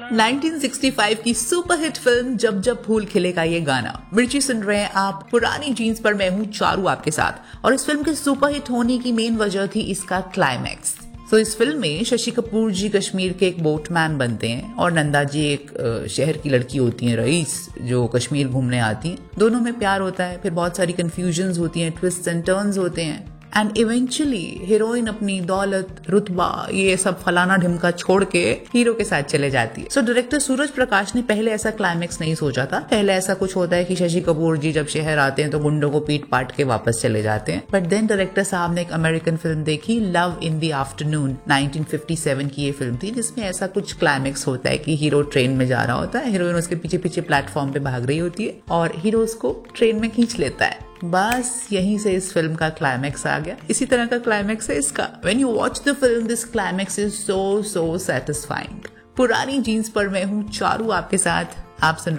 1965 की superhit film जब जब फूल खिलेगा ये गाना। मिर्ची सुन रहे हैं आप पुरानी जीन्स पर, मैं हूँ चारू आपके साथ। और इस फिल्म के सुपरहिट होने की मेन वजह थी इसका क्लाइमैक्स। तो इस फिल्म में शशि कपूर जी कश्मीर के एक बोटमैन बनते हैं और नंदा जी एक शहर की लड़की होती हैं, रईस, जो कश्मीर घूमने आती हैं। दोनों में प्यार होता है, फिर बहुत सारी कंफ्यूजन्स होती हैं, ट्विस्ट एंड टर्न्स होते हैं एंड इवेंचुअली हीरोइन अपनी दौलत, रुतबा, ये सब फलाना ढिमका छोड़ के हीरो के साथ चले जाती है। सो डायरेक्टर सूरज प्रकाश ने पहले ऐसा क्लाइमैक्स नहीं सोचा था। पहले ऐसा कुछ होता है कि शशि कपूर जी जब शहर आते हैं तो गुंडों को पीट पाट के वापस चले जाते हैं। बट देन डायरेक्टर साहब ने एक अमेरिकन फिल्म देखी, लव इन द आफ्टरनून, 1957 की ये फिल्म थी, जिसमें ऐसा कुछ क्लाइमैक्स होता है कि हीरो ट्रेन में जा रहा होता है, हीरोइन उसके पीछे पीछे प्लेटफॉर्म पे भाग रही होती है और हीरो उसको ट्रेन में खींच लेता है। बस यहीं से इस फिल्म का क्लाइमैक्स आ गया। इसी तरह का क्लाइमैक्स है इसका। When you watch the film, this climax is so satisfying। पुरानी जीन्स पर मैं हूँ चारू आपके साथ। आप सुन